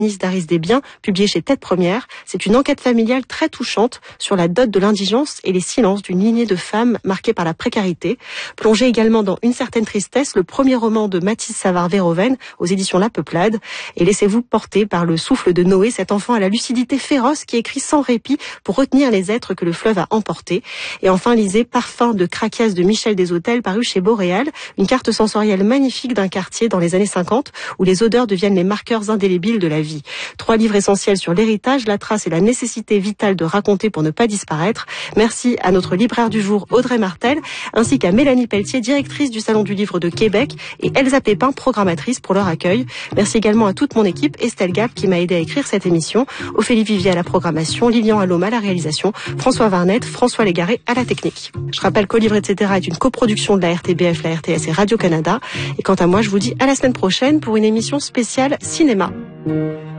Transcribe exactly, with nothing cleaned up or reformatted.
d'Aris Desbiens, publié chez Tête Première. C'est une enquête familiale très touchante sur la dot de l'indigence et les silences d'une lignée de femmes marquées par la précarité. Plongé également dans Une certaine tristesse, le premier roman de Mathis Savard-Véroven aux éditions La Peuplade. Et laissez-vous porter par le souffle de Noé, cet enfant à la lucidité féroce qui écrit sans répit pour retenir les êtres que le fleuve a emportés. Et enfin, lisez Parfum de Craquias de Michel Deshôtels, paru chez Boréal, une carte sensorielle magnifique d'un quartier dans les années cinquante où les odeurs deviennent les marqueurs indélébiles de la vie. Trois livres essentiels sur l'héritage, la trace et la nécessité vitale de raconter pour ne pas disparaître. Merci à notre libraire du jour, Audrey Martel, ainsi qu'à Mélanie Pelletier, directrice du Salon du Livre de Québec, et Elsa Pépin, programmatrice, pour leur accueil. Merci également à toute mon équipe, Estelle Gap qui m'a aidé à écrire cette émission, Ophélie Vivier à la programmation, Lilian Allôme à la réalisation, François Varnette, François Légaré à la technique. Je rappelle qu'Au Livre, et cetera est une coproduction de la R T B F, la R T S et Radio-Canada. Et quant à moi, je vous dis à la semaine prochaine pour une émission spéciale cinéma.